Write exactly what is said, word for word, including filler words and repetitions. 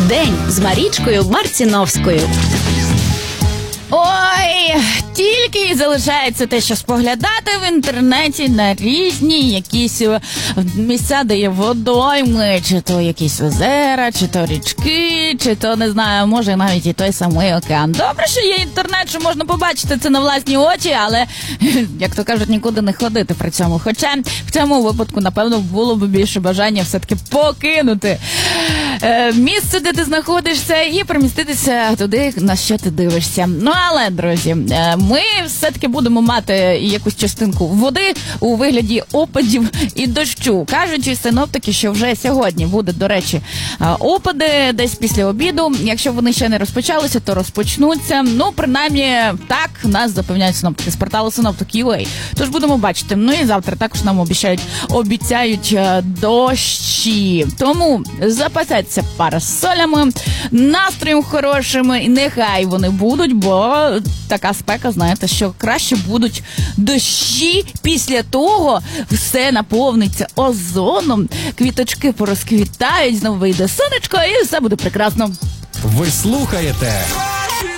День з Марічкою Марціновською. Ой, тільки і залишається те, що споглядати в інтернеті на різні якісь місця, де є водойми, чи то якісь озера, чи то річки, чи то, не знаю, може навіть і той самий океан. Добре, що є інтернет, що можна побачити це на власні очі, але, як то кажуть, нікуди не ходити при цьому. Хоча в цьому випадку, напевно, було б більше бажання все-таки покинути е, місце, де ти знаходишся, і переміститися туди, на що ти дивишся. Ну, але, друзі, ми все-таки будемо мати якусь частинку води у вигляді опадів і дощу. Кажуть синоптики, що вже сьогодні буде, до речі, опади десь після обіду. Якщо вони ще не розпочалися, то розпочнуться. Ну, принаймні, так нас запевняють синоптики з порталу синоптик крапка ю а. Тож будемо бачити. Ну і завтра також нам обіцяють, обіцяють дощі. Тому запасайтеся парасолями, настроєм хорошим, і нехай вони будуть, бо така спека, знаєте, що краще будуть дощі, після того все наповниться озоном, квіточки порозквітають, знову вийде сонечко і все буде прекрасно. Ви слухаєте